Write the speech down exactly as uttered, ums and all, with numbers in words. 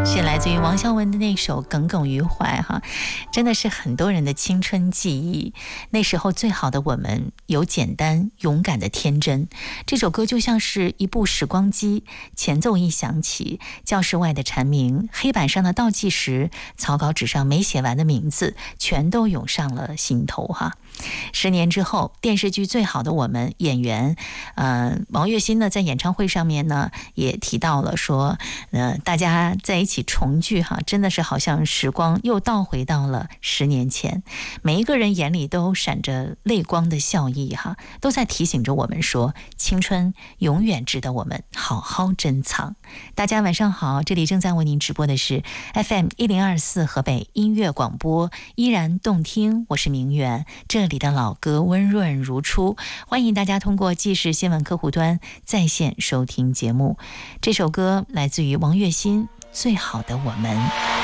是来自于王孝文的那首《耿耿于怀》哈，真的是很多人的青春记忆。那时候最好的我们，有简单勇敢的天真。这首歌就像是一部时光机，前奏一响起，教室外的蝉鸣，黑板上的倒计时，草稿纸上没写完的名字，全都涌上了心头哈。十年之后，电视剧《最好的我们》演员，呃，王栎鑫呢，在演唱会上面呢，也提到了说，呃，大家在一起重聚哈，真的是好像时光又倒回到了十年前，每一个人眼里都闪着泪光的笑意哈，都在提醒着我们说，青春永远值得我们好好珍藏。大家晚上好，这里正在为您直播的是 F M 一零二四河北音乐广播，依然动听，我是明媛，这里的老歌温润如初，欢迎大家通过纪实新闻客户端在线收听节目。这首歌来自于王栎鑫，《最好的我们》。